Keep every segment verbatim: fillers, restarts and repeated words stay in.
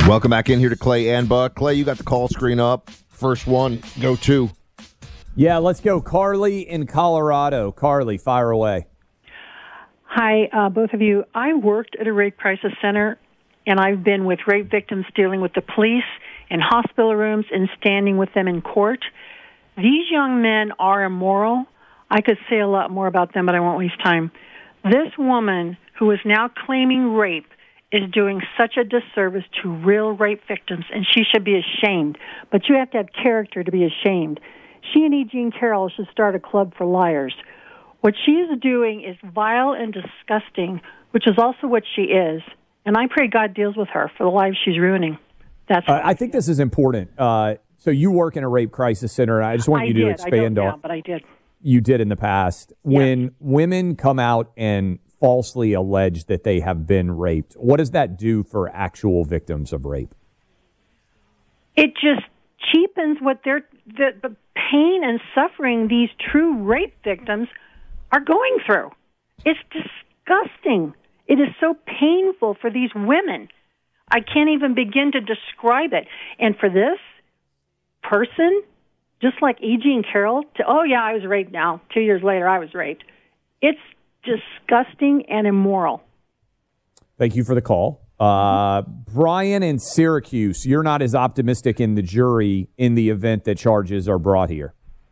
Welcome back in here to Clay and Buck. Clay, you got the call screen up. First one, go to. Yeah, let's go. Carly in Colorado. Carly, fire away. Hi, uh, both of you. I worked at a rape crisis center, and I've been with rape victims dealing with the police in hospital rooms and standing with them in court. These young men are immoral. I could say a lot more about them, but I won't waste time. This woman who is now claiming rape is doing such a disservice to real rape victims, and she should be ashamed. But you have to have character to be ashamed. She and E. Jean Carroll should start a club for liars. What she is doing is vile and disgusting, which is also what she is. And I pray God deals with her for the lives she's ruining. That's. Uh, I think this is important. Uh, so you work in a rape crisis center, and I just want I you did. to expand I don't on. now, but I did. You did in the past. Yeah. When women come out and falsely allege that they have been raped, what does that do for actual victims of rape? It just cheapens what they're the, the pain and suffering these true rape victims are going through. It's disgusting. It is so painful for these women. I can't even begin to describe it. And for this person, just like E. Jean Carroll, to, oh, yeah, I was raped now. Two years later, I was raped. It's disgusting and immoral. Thank you for the call. Uh, Brian in Syracuse, you're not as optimistic in the jury in the event that charges are brought here.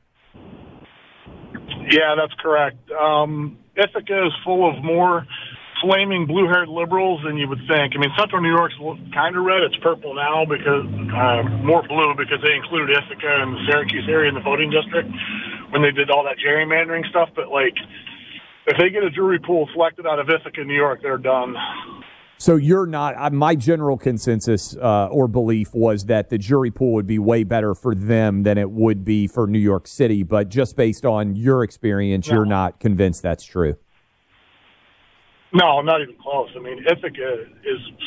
Yeah, that's correct. Um, Ithaca is full of more flaming blue-haired liberals than you would think. I mean, Central New York's kind of red. It's purple now because uh, more blue because they included Ithaca and the Syracuse area in the voting district when they did all that gerrymandering stuff. But, like, if they get a jury pool selected out of Ithaca, New York, they're done. So you're not, uh, my general consensus uh, or belief was that the jury pool would be way better for them than it would be for New York City. But just based on your experience, No. you're not convinced that's true. No, not even close. I mean, Ithaca is